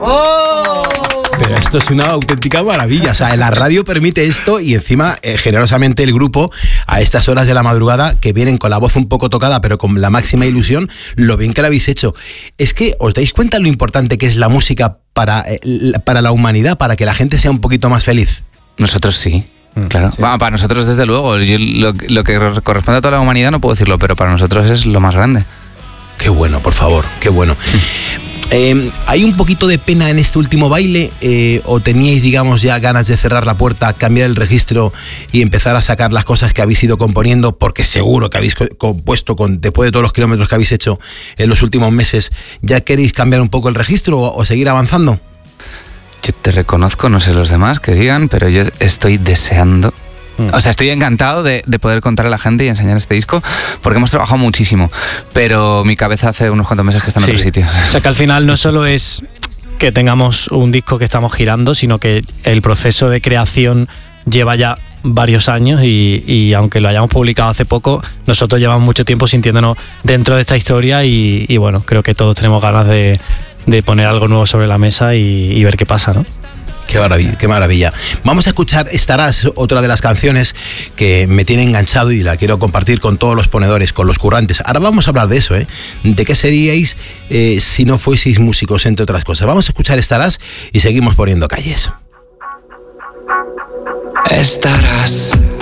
Pero esto es una auténtica maravilla. O sea, la radio permite esto y encima, generosamente, el grupo, a estas horas de la madrugada, que vienen con la voz un poco tocada, pero con la máxima ilusión, lo bien que lo habéis hecho. Es que, ¿os dais cuenta lo importante que es la música para la humanidad, para que la gente sea un poquito más feliz? Nosotros sí. Claro. Sí. Bueno, para nosotros desde luego. Yo, lo que corresponde a toda la humanidad no puedo decirlo, pero para nosotros es lo más grande. Qué bueno, por favor, qué bueno. ¿Hay un poquito de pena en este último baile o teníais, digamos, ya ganas de cerrar la puerta, cambiar el registro y empezar a sacar las cosas que habéis ido componiendo? Porque seguro que habéis compuesto, después de todos los kilómetros que habéis hecho en los últimos meses, ¿ya queréis cambiar un poco el registro o seguir avanzando? Yo te reconozco, no sé los demás que digan, pero yo estoy deseando. O sea, estoy encantado de poder contar a la gente y enseñar este disco, porque hemos trabajado muchísimo, pero mi cabeza hace unos cuantos meses que está en otro sitio. O sea, que al final no solo es que tengamos un disco que estamos girando, sino que el proceso de creación lleva ya varios años y aunque lo hayamos publicado hace poco, nosotros llevamos mucho tiempo sintiéndonos dentro de esta historia y bueno, creo que todos tenemos ganas de poner algo nuevo sobre la mesa y ver qué pasa, ¿no? Qué maravilla, qué maravilla. Vamos a escuchar Estarás, otra de las canciones que me tiene enganchado y la quiero compartir con todos los ponedores, con los currantes. Ahora vamos a hablar de eso, de qué seríais si no fueseis músicos, entre otras cosas. Vamos a escuchar Estarás y seguimos poniendo calles. Estarás